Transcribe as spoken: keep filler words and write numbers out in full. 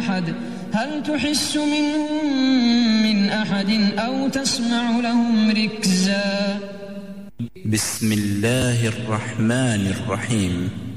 أحد هل تحس منهم من أحد أو تسمع لهم ركزا. بسم الله الرحمن الرحيم.